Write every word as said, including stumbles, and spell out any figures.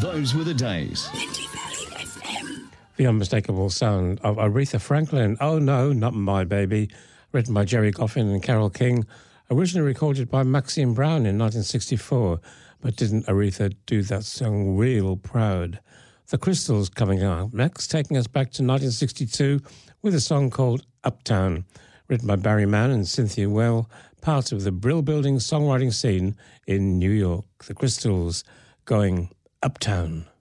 Those were the days. The unmistakable sound of Aretha Franklin. Oh No, Not My Baby, written by Jerry Goffin and Carole King, originally recorded by Maxine Brown in nineteen sixty-four, but didn't Aretha do that song real proud? The Crystals coming up next, taking us back to nineteen sixty-two with a song called Uptown, written by Barry Mann and Cynthia Well, part of the Brill Building songwriting scene in New York. The Crystals going Uptown.